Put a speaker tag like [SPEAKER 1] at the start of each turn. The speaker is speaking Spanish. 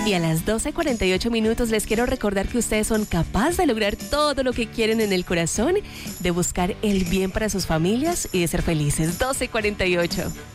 [SPEAKER 1] Y a las 12:48 les quiero recordar que ustedes son capaces de lograr todo lo que quieren en el corazón, de buscar el bien para sus familias y de ser felices. 12:48.